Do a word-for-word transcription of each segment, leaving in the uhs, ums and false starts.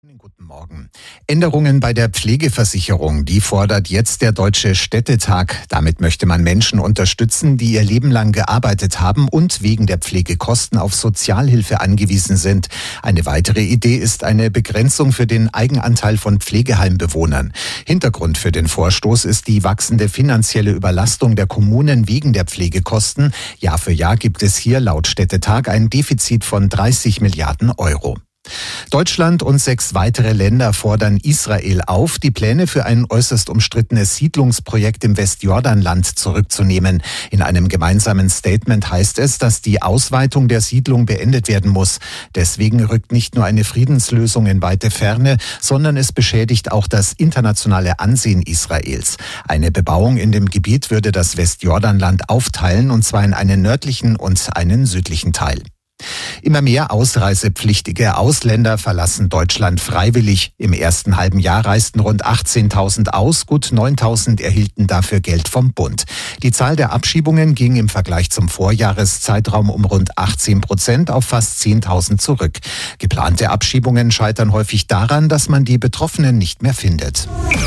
Guten Morgen. Änderungen bei der Pflegeversicherung, die fordert jetzt der Deutsche Städtetag. Damit möchte man Menschen unterstützen, die ihr Leben lang gearbeitet haben und wegen der Pflegekosten auf Sozialhilfe angewiesen sind. Eine weitere Idee ist eine Begrenzung für den Eigenanteil von Pflegeheimbewohnern. Hintergrund für den Vorstoß ist die wachsende finanzielle Überlastung der Kommunen wegen der Pflegekosten. Jahr für Jahr gibt es hier laut Städtetag ein Defizit von dreißig Milliarden Euro. Deutschland und sechs weitere Länder fordern Israel auf, die Pläne für ein äußerst umstrittenes Siedlungsprojekt im Westjordanland zurückzunehmen. In einem gemeinsamen Statement heißt es, dass die Ausweitung der Siedlung beendet werden muss. Deswegen rückt nicht nur eine Friedenslösung in weite Ferne, sondern es beschädigt auch das internationale Ansehen Israels. Eine Bebauung in dem Gebiet würde das Westjordanland aufteilen, und zwar in einen nördlichen und einen südlichen Teil. Immer mehr ausreisepflichtige Ausländer verlassen Deutschland freiwillig. Im ersten halben Jahr reisten rund achtzehntausend aus, gut neuntausend erhielten dafür Geld vom Bund. Die Zahl der Abschiebungen ging im Vergleich zum Vorjahreszeitraum um rund achtzehn Prozent auf fast zehntausend zurück. Geplante Abschiebungen scheitern häufig daran, dass man die Betroffenen nicht mehr findet.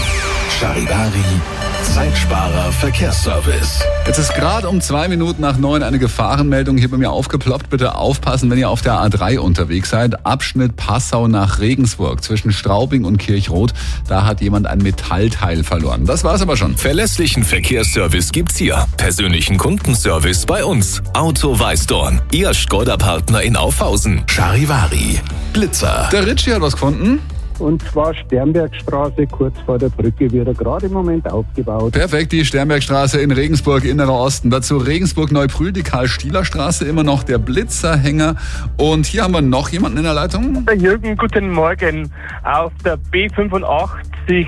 Charivari, Zeitsparer Verkehrsservice. Jetzt ist gerade um zwei Minuten nach neun eine Gefahrenmeldung hier bei mir aufgeploppt. Bitte aufpassen, wenn ihr auf der A drei unterwegs seid. Abschnitt Passau nach Regensburg zwischen Straubing und Kirchrot. Da hat jemand ein Metallteil verloren. Das war's aber schon. Verlässlichen Verkehrsservice gibt's hier. Persönlichen Kundenservice bei uns. Auto Weißdorn. Ihr Skoda-Partner in Aufhausen. Charivari. Blitzer. Der Ritchie hat was gefunden. Und zwar Sternbergstraße, kurz vor der Brücke, wird er gerade im Moment aufgebaut. Perfekt, die Sternbergstraße in Regensburg, innerer Osten. Dazu Regensburg-Neubrühl, die Karl-Stieler-Straße, immer noch der Blitzerhänger. Und hier haben wir noch jemanden in der Leitung. Der Jürgen, guten Morgen. Auf der B fünfundachtzig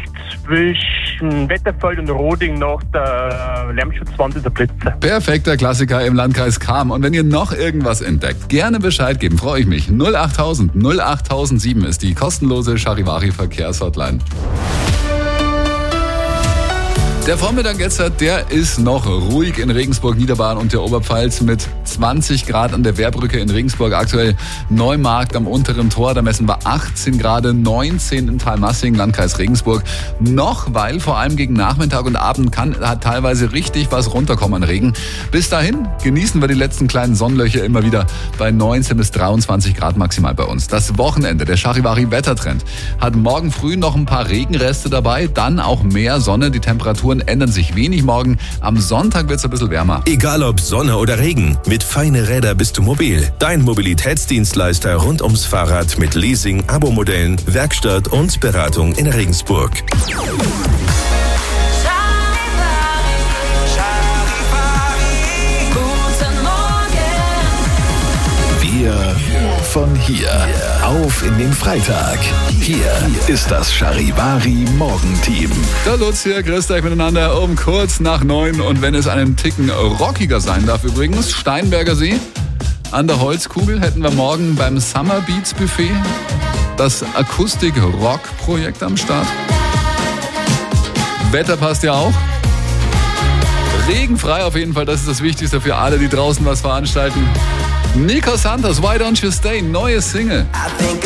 zwischen Wetterfeld und Roding nach der Lärmschutzwand ist der Blitzer. Perfekter Klassiker im Landkreis Cham. Und wenn ihr noch irgendwas entdeckt, gerne Bescheid geben, freue ich mich. null achttausend null achttausendsieben ist die kostenlose Charivari Verkehrshotline. Der Vormittag jetzt, der ist noch ruhig in Regensburg, Niederbayern und der Oberpfalz mit zwanzig Grad an der Wehrbrücke in Regensburg. Aktuell Neumarkt am unteren Tor, da messen wir achtzehn Grad, neunzehn in Talmassing, Landkreis Regensburg. Noch, weil vor allem gegen Nachmittag und Abend kann hat teilweise richtig was runterkommen an Regen. Bis dahin genießen wir die letzten kleinen Sonnenlöcher immer wieder bei neunzehn bis dreiundzwanzig Grad maximal bei uns. Das Wochenende, der Charivari Wettertrend, hat morgen früh noch ein paar Regenreste dabei, dann auch mehr Sonne, die Temperaturen ändern sich wenig morgen. Am Sonntag wird es ein bisschen wärmer. Egal ob Sonne oder Regen, mit Feine Räder bist du mobil. Dein Mobilitätsdienstleister rund ums Fahrrad mit Leasing, Abo-Modellen, Werkstatt und Beratung in Regensburg. Wir von hier auf in den Freitag. Hier ist das Charivari Morgenteam. Der Lutz hier, grüßt euch miteinander um kurz nach neun. Und wenn es einen Ticken rockiger sein darf übrigens, Steinberger See an der Holzkugel hätten wir morgen beim Summer Beats Buffet das Akustik-Rock-Projekt am Start. Wetter passt ja auch. Regenfrei auf jeden Fall, das ist das Wichtigste für alle, die draußen was veranstalten. Nico Santos, Why Don't You Stay, neue Single.